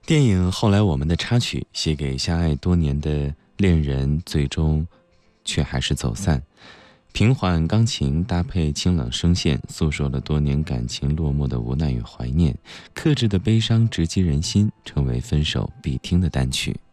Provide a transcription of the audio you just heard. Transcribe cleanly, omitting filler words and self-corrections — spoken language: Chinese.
电影《后来我们》的插曲，写给相爱多年的恋人，最终却还是走散。平缓钢琴搭配清冷声线，诉说了多年感情落幕的无奈与怀念。克制的悲伤直击人心，成为分手必听的单曲。